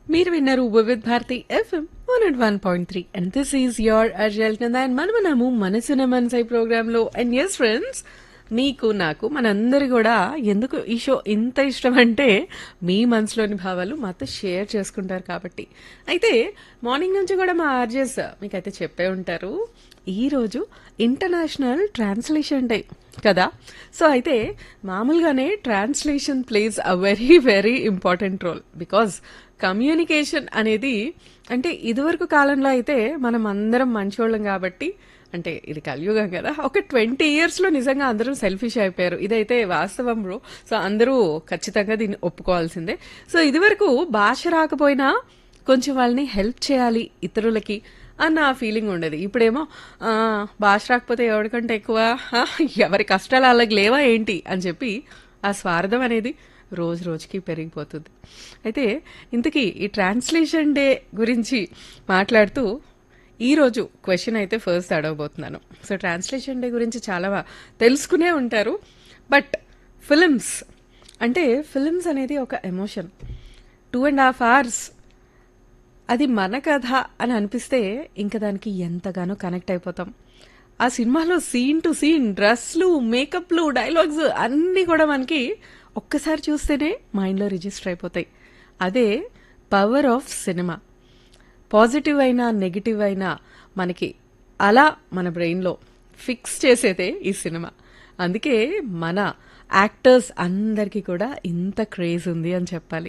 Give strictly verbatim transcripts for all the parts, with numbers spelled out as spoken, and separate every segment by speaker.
Speaker 1: మీరు విన్నారు Vividh Bharati FM one and one point three and this is your అర్జల్ కింద and మనమనము మనసున మనసై ప్రోగ్రామ్ లో అండ్ ఎస్ ఫ్రెండ్స్, మీకు నాకు మనందరి కూడా ఎందుకు ఈ షో ఇంత ఇష్టం అంటే మీ మనసులోని భావాలు మాతో షేర్ చేసుకుంటారు కాబట్టి. అయితే మార్నింగ్ నుంచి కూడా మా ఆర్జెస్ మీకైతే చెప్పే ఉంటారు, ఈరోజు ఇంటర్నేషనల్ ట్రాన్స్లేషన్ డే కదా. సో అయితే మామూలుగానే translation place a very very important role because communication అనేది అంటే ఇదివరకు కాలంలో అయితే మనం అందరం మంచోళ్ళం కాబట్టి, అంటే ఇది కలియుగం కదా, ఒక ట్వంటీ ఇయర్స్లో నిజంగా అందరూ సెల్ఫిష్ అయిపోయారు. ఇదైతే వాస్తవం బ్రో. సో అందరూ ఖచ్చితంగా దీన్ని ఒప్పుకోవాల్సిందే. సో ఇదివరకు భాష రాకపోయినా కొంచెం వాళ్ళని హెల్ప్ చేయాలి ఇతరులకి అన్న ఫీలింగ్ ఉండేది. ఇప్పుడేమో ఆ, భాష రాకపోతే ఎవరికంటే ఎక్కువ, ఆ, ఎవరి కష్టాలు వాళ్ళకి లేవా ఏంటి అని చెప్పి ఆ స్వార్థం అనేది రోజు రోజుకి పెరిగిపోతుంది. అయితే ఇంతకీ ఈ ట్రాన్స్లేషన్ డే గురించి మాట్లాడుతూ ఈరోజు క్వశ్చన్ అయితే ఫస్ట్ అడగబోతున్నాను. సో ట్రాన్స్లేషన్ డే గురించి చాలా తెలుసుకునే ఉంటారు, బట్ ఫిలిమ్స్ అంటే ఫిలిమ్స్ అనేది ఒక emotion. Two and half hours అది మన కథ అని అనిపిస్తే ఇంకా దానికి ఎంతగానో కనెక్ట్ అయిపోతాం. ఆ సినిమాలో సీన్ టు సీన్ డ్రెస్లు, మేకప్లు, డైలాగ్స్ అన్నీ కూడా మనకి ఒక్కసారి చూస్తేనే మైండ్లో రిజిస్టర్ అయిపోతాయి. అదే పవర్ ఆఫ్ సినిమా. పాజిటివ్ అయినా నెగిటివ్ అయినా మనకి అలా మన బ్రెయిన్లో ఫిక్స్ చేసేదే ఈ సినిమా. అందుకే మన యాక్టర్స్ అందరికీ కూడా ఇంత క్రేజ్ ఉంది అని చెప్పాలి.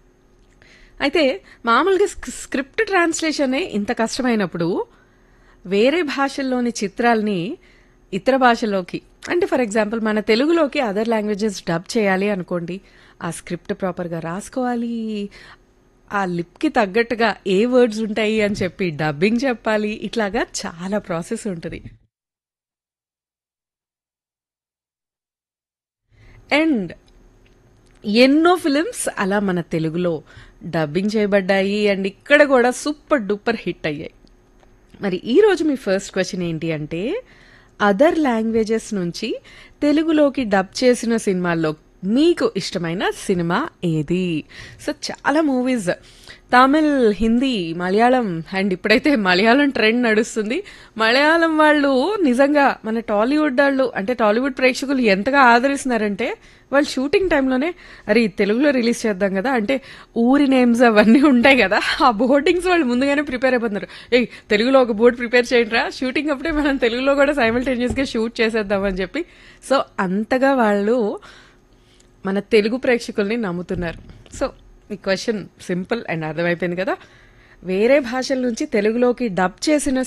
Speaker 1: అయితే మామూలుగా స్క్రిప్ట్ ట్రాన్స్లేషనే ఇంత కష్టమైనప్పుడు వేరే భాషల్లోని చిత్రాల్ని ఇతర భాషలోకి, అంటే ఫర్ ఎగ్జాంపుల్ మన తెలుగులోకి అదర్ లాంగ్వేజెస్ డబ్ చేయాలి అనుకోండి, ఆ స్క్రిప్ట్ ప్రాపర్గా రాసుకోవాలి, ఆ లిప్కి తగ్గట్టుగా ఏ వర్డ్స్ ఉంటాయి అని చెప్పి డబ్బింగ్ చెప్పాలి, ఇట్లాగా చాలా ప్రాసెస్ ఉంటుంది. అండ్ ఎన్నో ఫిలిమ్స్ అలా మన తెలుగులో డబ్బింగ్ చేయబడ్డాయి అండ్ ఇక్కడ కూడా సూపర్ డూపర్ హిట్ అయ్యాయి. మరి ఈరోజు మీ ఫస్ట్ క్వశ్చన్ ఏంటి అంటే, అదర్ లాంగ్వేజెస్ నుంచి తెలుగులోకి డబ్ చేసిన సినిమాల్లో మీకు ఇష్టమైన సినిమా ఏది? సో చాలా మూవీస్ తమిళ్, హిందీ, మలయాళం అండ్ ఇప్పుడైతే మలయాళం ట్రెండ్ నడుస్తుంది. మలయాళం వాళ్ళు నిజంగా మన టాలీవుడ్ వాళ్ళు అంటే టాలీవుడ్ ప్రేక్షకులు ఎంతగా ఆదరిస్తున్నారంటే, వాళ్ళు షూటింగ్ టైంలోనే అరే తెలుగులో రిలీజ్ చేద్దాం కదా అంటే ఊరి నేమ్స్ అవన్నీ ఉంటాయి కదా, ఆ బోర్డింగ్స్ వాళ్ళు ముందుగానే ప్రిపేర్ అయిపోతున్నారు. ఏ తెలుగులో ఒక బోర్డు ప్రిపేర్ చేయండిరా, షూటింగ్ అప్పుడే మనం తెలుగులో కూడా సైమల్టేనియస్గా షూట్ చేసేద్దామని చెప్పి. సో అంతగా వాళ్ళు మన తెలుగు ప్రేక్షకుల్ని నమ్ముతున్నారు. సో ఈ క్వశ్చన్ సింపుల్ అండ్ అర్థమైపోయింది కదా. వేరే భాషల నుంచి తెలుగులోకి డబ్ చేసిన